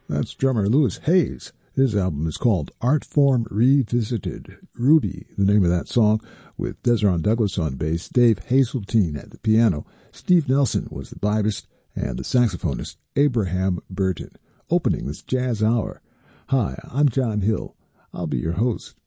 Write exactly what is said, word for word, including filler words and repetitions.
That's drummer Louis Hayes. His album is called Art Form Revisited. Ruby, the name of that song, with Desron Douglas on bass, Dave Hazeltine at the piano, Steve Nelson was the vibist, and the saxophonist Abraham Burton, opening this jazz hour. Hi, I'm John Hill. I'll be your host.